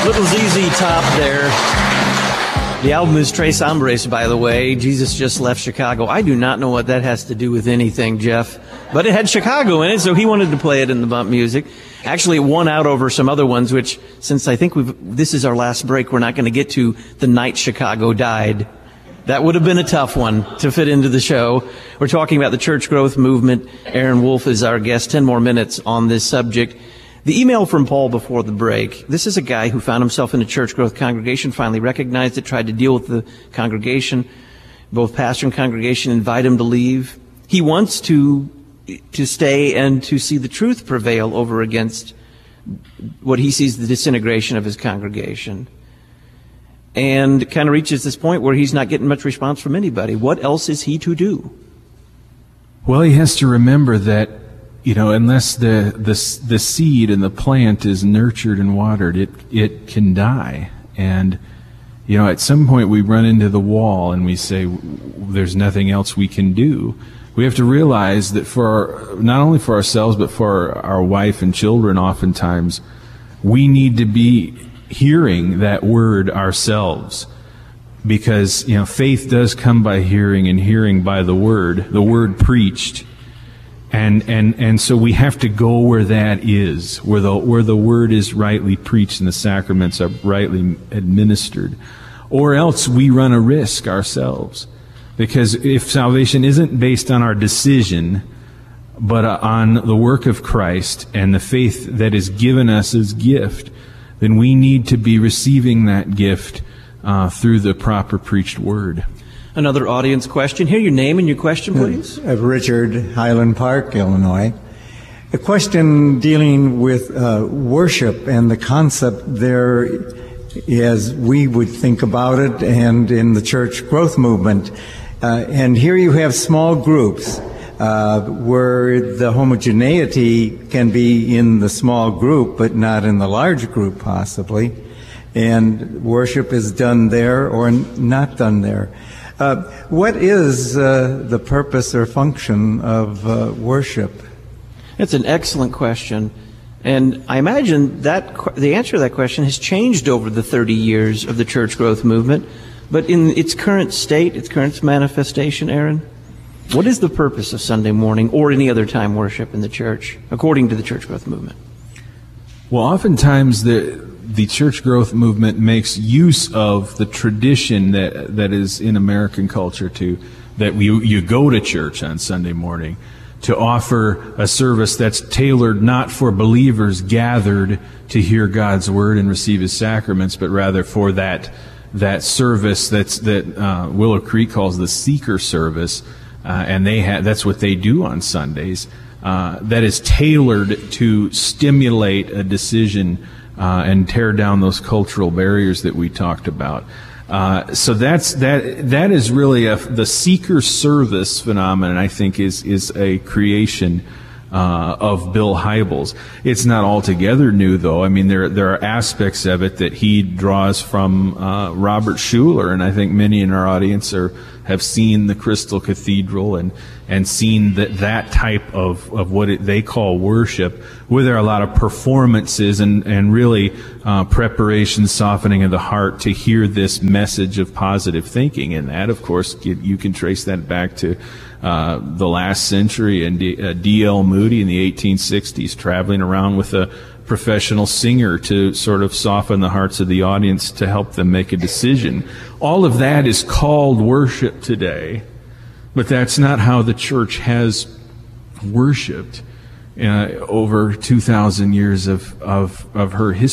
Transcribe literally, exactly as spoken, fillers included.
Little Z Z Top there. The album is Tres Hombres, by the way. Jesus Just Left Chicago. I do not know what that has to do with anything, Jeff. But it had Chicago in it, so he wanted to play it in the bump music. Actually, it won out over some other ones, which, since I think we've, this is our last break, we're not going to get to The Night Chicago Died. That would have been a tough one to fit into the show. We're talking about the church growth movement. Aaron Wolf is our guest. Ten more minutes on this subject. The email from Paul before the break. This is a guy who found himself in a church growth congregation, finally recognized it, tried to deal with the congregation. Both pastor and congregation invite him to leave. He wants to to stay and to see the truth prevail over against what he sees the disintegration of his congregation. And kind of reaches this point where he's not getting much response from anybody. What else is he to do? Well, he has to remember that, you know, unless the, the the seed and the plant is nurtured and watered, it it can die. And, you know, at some point we run into the wall and we say, there's nothing else we can do. We have to realize that for our, not only for ourselves, but for our, our wife and children, oftentimes, we need to be hearing that word ourselves. Because, you know, faith does come by hearing, and hearing by the word, the word preached. And, and, and so we have to go where that is, where the, where the word is rightly preached and the sacraments are rightly administered. Or else we run a risk ourselves. Because if salvation isn't based on our decision, but on the work of Christ and the faith that is given us as gift, then we need to be receiving that gift uh, through the proper preached word. Another audience question. Hear your name and your question, please. Uh, Richard, Highland Park, Illinois. A question dealing with uh, worship and the concept there as we would think about it and in the church growth movement. Uh, and here you have small groups uh, where the homogeneity can be in the small group but not in the large group possibly. And worship is done there or not done there. Uh, what is uh, the purpose or function of uh, worship? It's an excellent question. And I imagine that the answer to that question has changed over the thirty years of the church growth movement. But in its current state, its current manifestation, Aaron, what is the purpose of Sunday morning or any other time worship in the church, according to the church growth movement? Well, oftentimes the the church growth movement makes use of the tradition that that is in American culture to that we, you go to church on Sunday morning to offer a service that's tailored not for believers gathered to hear God's word and receive His sacraments, but rather for that that service that's that uh, Willow Creek calls the seeker service, uh, and they ha- that's what they do on Sundays. Uh, that is tailored to stimulate a decision uh, and tear down those cultural barriers that we talked about. Uh, so that's that. That is really a, the seeker service phenomenon. I think is is a creation uh, of Bill Hybels. It's not altogether new, though. I mean, there there are aspects of it that he draws from uh, Robert Schuller, and I think many in our audience are have seen the Crystal Cathedral and and seen that that type of of what it, they call worship, where there are a lot of performances and and really uh, preparation, softening of the heart to hear this message of positive thinking. And that, of course, you, you can trace that back to uh, the last century and D, uh, D L Moody in the eighteen sixties, traveling around with a professional singer to sort of soften the hearts of the audience to help them make a decision. All of that is called worship today, but that's not how the church has worshipped uh, over two thousand years of, of, of her history.